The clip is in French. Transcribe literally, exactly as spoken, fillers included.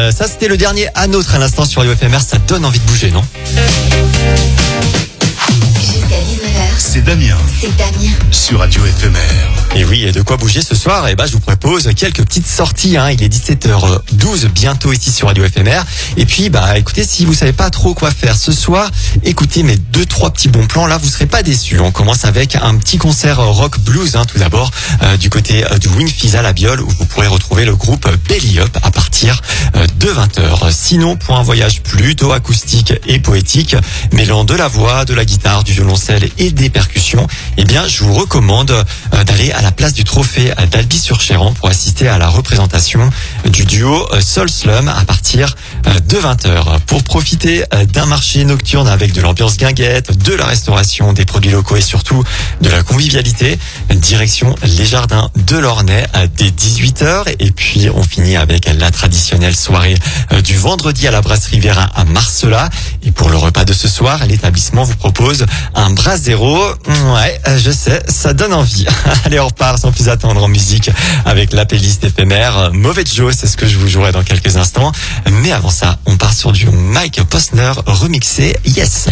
Euh, ça, c'était le dernier à nôtre à l'instant sur Radio F M R. Ça donne envie de bouger, non? Jusqu'à dix-neuf heures. C'est Damien C'est Damien. sur Radio F M R. Et oui, et de quoi bouger ce soir? Eh ben, je vous propose quelques petites sorties, hein. Il est dix-sept heures douze bientôt ici sur Radio F M R. Et puis, bah, écoutez, si vous savez pas trop quoi faire ce soir, écoutez mes deux, trois petits bons plans. Là, vous serez pas déçus. On commence avec un petit concert rock blues, hein, tout d'abord, euh, du côté euh, du Winfield à la Biole, où vous pourrez retrouver le groupe Belly Up à partir euh, de vingt heures. Sinon, pour un voyage plutôt acoustique et poétique, mêlant de la voix, de la guitare, du violoncelle et des percussions, eh bien, je vous recommande euh, d'aller à la place du trophée d'Albi-sur-Chéran pour assister à la représentation du duo Soul Slum à partir de vingt heures. Pour profiter d'un marché nocturne avec de l'ambiance guinguette, de la restauration, des produits locaux et surtout de la convivialité, direction les jardins de l'Ornay dès dix-huit heures. Et puis on finit avec la traditionnelle soirée du vendredi à la brasserie Vérin à Marcella. Et pour le repas de ce soir, l'établissement vous propose un brasero. Ouais, je sais, ça donne envie. Allez, on repart sans plus attendre en musique avec la playlist éphémère. Mauvais Joe, c'est ce que je vous jouerai dans quelques instants. Mais avant ça, on part sur du Mike Posner remixé. Yes.